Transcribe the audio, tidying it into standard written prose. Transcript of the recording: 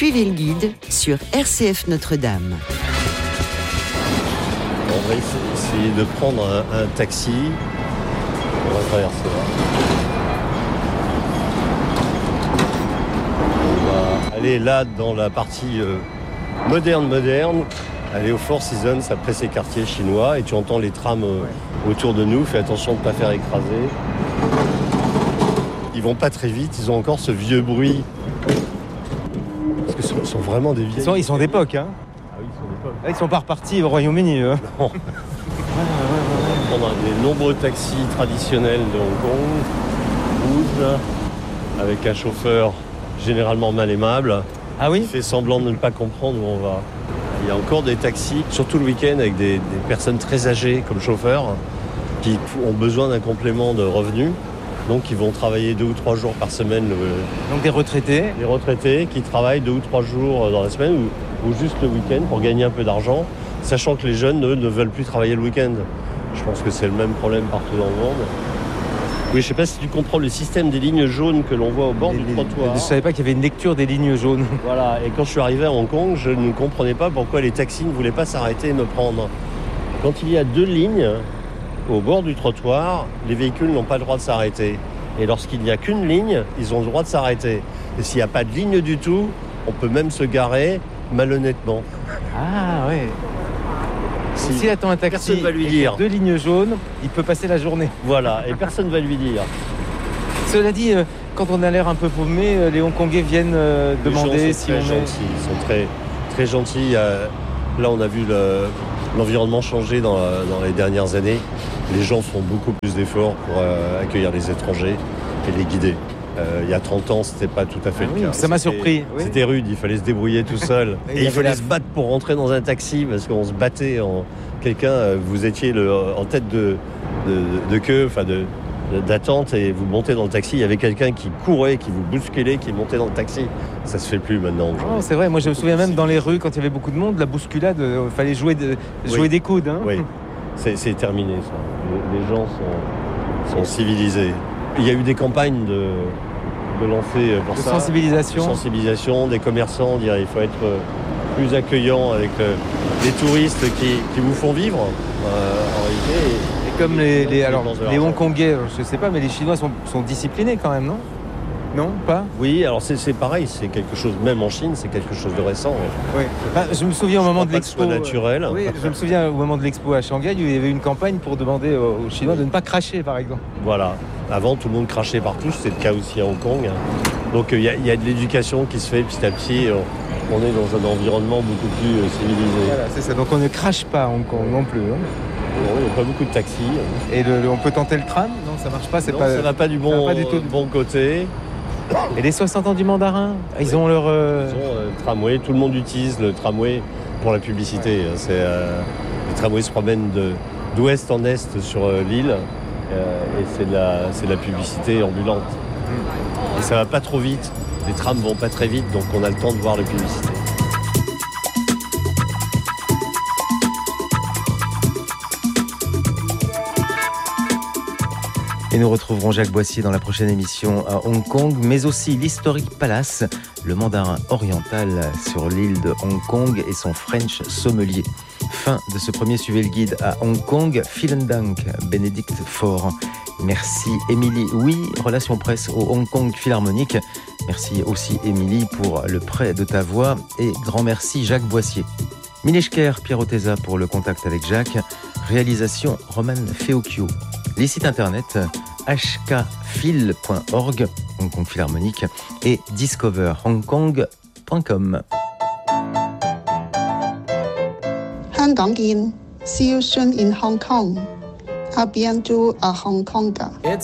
Suivez le guide sur RCF Notre-Dame. On va essayer de prendre un taxi. On va traverser là. On va aller là dans la partie moderne. Aller au Four Seasons après ces quartiers chinois et tu entends les trams autour de nous. Fais attention de ne pas faire écraser. Ils vont pas très vite, ils ont encore ce vieux bruit. Parce que ce sont vraiment des vieilles... Ils sont d'époque, hein. Ah oui, ils sont d'époque. Ils sont pas repartis au Royaume-Uni, eux. Non. On a des nombreux taxis traditionnels de Hong Kong, rouges, avec un chauffeur généralement mal aimable. Ah oui ? Qui fait semblant de ne pas comprendre où on va. Il y a encore des taxis, surtout le week-end, avec des personnes très âgées comme chauffeurs, qui ont besoin d'un complément de revenus. Donc ils vont travailler 2 ou 3 jours par semaine. Donc des retraités. Des retraités qui travaillent 2 ou 3 jours dans la semaine ou juste le week-end pour gagner un peu d'argent, sachant que les jeunes, eux, ne veulent plus travailler le week-end. Je pense que c'est le même problème partout dans le monde. Oui, je ne sais pas si tu comprends le système des lignes jaunes que l'on voit au bord du trottoir. Je ne savais pas qu'il y avait une lecture des lignes jaunes. Voilà, et quand je suis arrivé à Hong Kong, je ne comprenais pas pourquoi les taxis ne voulaient pas s'arrêter et me prendre. Quand il y a 2 lignes au bord du trottoir, les véhicules n'ont pas le droit de s'arrêter. Et lorsqu'il n'y a qu'une ligne, ils ont le droit de s'arrêter. Et s'il n'y a pas de ligne du tout, on peut même se garer malhonnêtement. Ah ouais. S'il attend un taxi, personne va lui dire. 2 lignes jaunes, il peut passer la journée. Voilà, et personne ne va lui dire. Cela dit, quand on a l'air un peu paumé, les Hongkongais viennent demander si on est... Ils sont très, très gentils. Là, on a vu l'environnement changer dans les dernières années. Les gens font beaucoup plus d'efforts pour accueillir les étrangers et les guider. Il y a 30 ans, c'était pas tout à fait le cas. Ça m'a surpris. Oui. C'était rude, il fallait se débrouiller tout seul. Et il fallait se battre pour rentrer dans un taxi parce qu'on se battait en... Quelqu'un, vous étiez en tête de queue, d'attente et vous montez dans le taxi. Il y avait quelqu'un qui courait, qui vous bousculait, qui montait dans le taxi. Ça se fait plus maintenant. Oh, c'est vrai, moi je me souviens même dans les rues, quand il y avait beaucoup de monde, la bousculade, il fallait jouer des coudes. Hein. Oui, c'est terminé ça. Les gens sont civilisés. Il y a eu des campagnes de lancer pour ça. Sensibilisation, des commerçants, dire il faut être plus accueillant avec les touristes qui vous font vivre en réalité. Et comme les Hongkongais, je sais pas, mais les Chinois sont disciplinés quand même, non ? Non, pas ? Oui, alors c'est pareil, c'est quelque chose, même en Chine, c'est quelque chose de récent. Oui. Je me souviens au moment de l'expo. Naturel. Oui, je me souviens au moment de l'expo à Shanghai, il y avait une campagne pour demander aux Chinois de ne pas cracher, par exemple. Voilà. Avant, tout le monde crachait partout, c'est le cas aussi à Hong Kong. Donc il y a de l'éducation qui se fait petit à petit. On est dans un environnement beaucoup plus civilisé. Voilà, c'est ça. Donc on ne crache pas à Hong Kong non plus. Hein. Non, il n'y a pas beaucoup de taxis. Et on peut tenter le tram ? Non, ça marche pas. Ça va pas du bon côté. Et les 60 ans du mandarin, ils ont leur... Ils ont le tramway, tout le monde utilise le tramway pour la publicité. Les tramways se promènent d'ouest en est sur l'île et c'est de la publicité ambulante. Et ça va pas trop vite, les trams vont pas très vite, donc on a le temps de voir les publicités. Et nous retrouverons Jacques Boissier dans la prochaine émission à Hong Kong, mais aussi l'Historic Palace, le mandarin oriental sur l'île de Hong Kong et son French sommelier. Fin de ce premier Suivez le guide à Hong Kong. Vielen Dank, Bénédicte Faure. Merci Émilie. Oui, Relations Presse au Hong Kong Philharmonique. Merci aussi Émilie pour le prêt de ta voix et grand merci Jacques Boissier. Mineshker, Pierre Oteza pour le contact avec Jacques. Réalisation Roman Feocchio. Les sites internet hkphil.org, Hong Kong Philharmonique, et discoverhongkong.com. 香港見 See you soon in Hong Kong. À bientôt à Hong Kong.